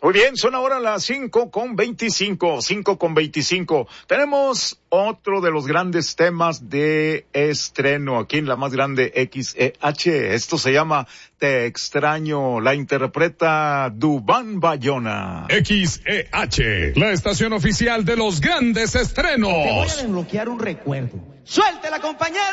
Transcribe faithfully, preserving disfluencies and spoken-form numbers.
Muy bien, son ahora las cinco con veinticinco, cinco con veinticinco. Tenemos otro de los grandes temas de estreno aquí en la más grande X E H. Esto se llama Te extraño, la interpreta Duván Bayona. X E H, la estación oficial de los grandes estrenos. Te voy a desbloquear un recuerdo. ¡Suelte la compañera!